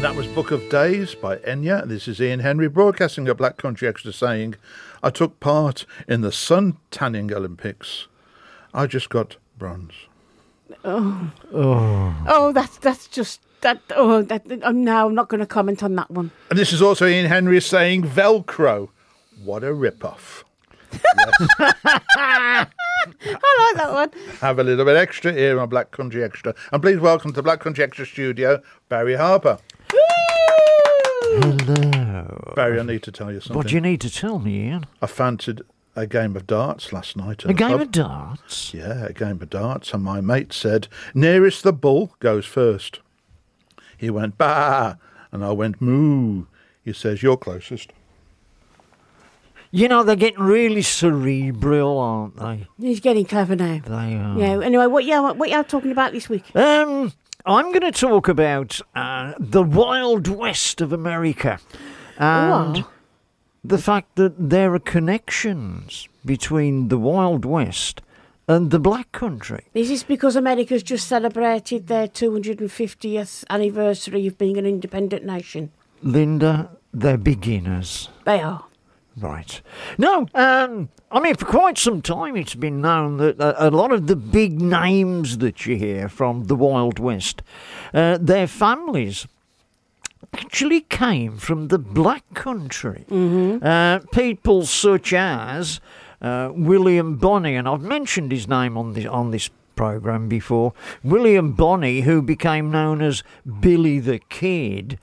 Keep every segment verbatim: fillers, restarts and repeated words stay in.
that was Book of Days by Enya. This is Ian Henry broadcasting at Black Country Extra saying, I took part in the sun tanning Olympics. I just got bronze. Oh, oh, oh that's that's just that. Oh, that. I'm now not going to comment on that one. And this is also Ian Henry saying, Velcro. What a rip-off. Yes. I like that one. Have a little bit extra here on Black Country Extra. And please welcome to Black Country Extra studio, Barry Harper. Hello. Barry, I need to tell you something. What do you need to tell me, Ian? I fancied a game of darts last night. A game pub. of darts? Yeah, a game of darts. And my mate said, nearest the bull goes first. He went, bah, and I went, moo. He says, you're closest. You know, they're getting really cerebral, aren't they? He's getting clever now. They are. Yeah. Anyway, what you what you talking about this week? Um, I'm going to talk about uh, the Wild West of America, and Oh. the fact that there are connections between the Wild West and the Black Country. Is this because America's just celebrated their two hundred fiftieth anniversary of being an independent nation? Linda, they're beginners. They are. Right. No, um, I mean, for quite some time it's been known that a, a lot of the big names that you hear from the Wild West, uh, their families actually came from the Black Country. Mm-hmm. Uh, people such as uh, William Bonney, and I've mentioned his name on this, on this programme before, William Bonney, who became known as Billy the Kid,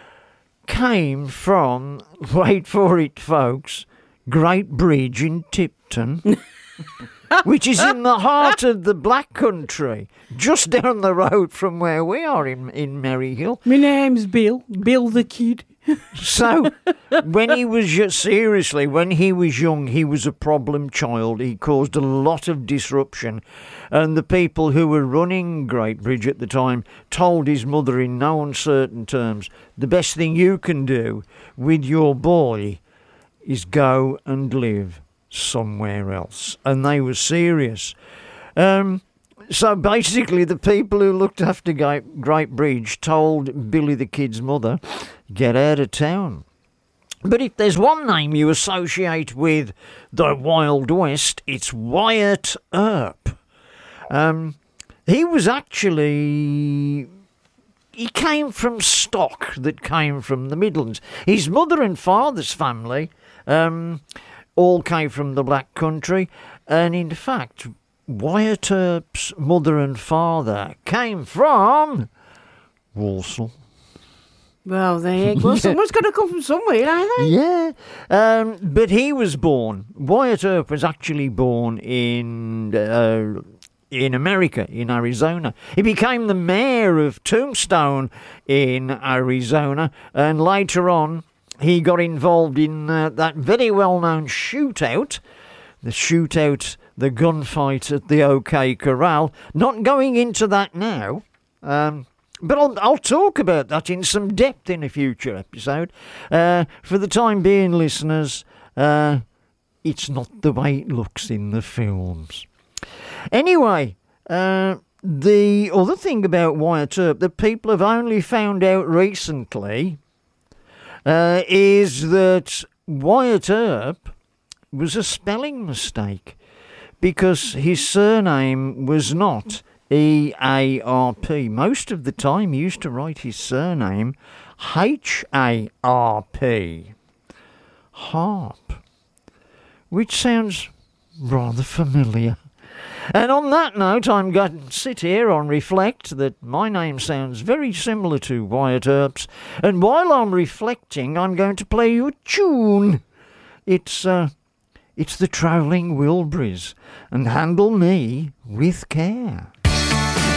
came from, wait for it, folks, Great Bridge in Tipton, which is in the heart of the Black Country, just down the road from where we are in, in Maryhill. My name's Bill, Bill the Kid. So, when he was, seriously, when he was young, he was a problem child. He caused a lot of disruption. And the people who were running Great Bridge at the time told his mother in no uncertain terms, the best thing you can do with your boy is go and live somewhere else. And they were serious. Um... So basically, the people who looked after Great Bridge told Billy the Kid's mother, get out of town. But if there's one name you associate with the Wild West, it's Wyatt Earp. Um, he was actually... He came from stock that came from the Midlands. His mother and father's family um, all came from the Black Country. And in fact... Wyatt Earp's mother and father came from Walsall. Well, there you go. Yeah. Someone's got to come from somewhere, ain't they? Yeah. Um, but he was born, Wyatt Earp was actually born in uh, in America, in Arizona. He became the mayor of Tombstone in Arizona, and later on he got involved in uh, that very well-known shootout, the shootout... the gunfight at the OK Corral. Not going into that now, um, but I'll, I'll talk about that in some depth in a future episode. Uh, for the time being, listeners, uh, it's not the way it looks in the films. Anyway, uh, the other thing about Wyatt Earp that people have only found out recently uh, is that Wyatt Earp was a spelling mistake, because his surname was not E A R P. Most of the time he used to write his surname H A R P. Harp. Which sounds rather familiar. And on that note, I'm going to sit here and reflect that my name sounds very similar to Wyatt Earp's. And while I'm reflecting, I'm going to play you a tune. It's, uh... It's the Travelling Wilburys, and Handle Me with Care.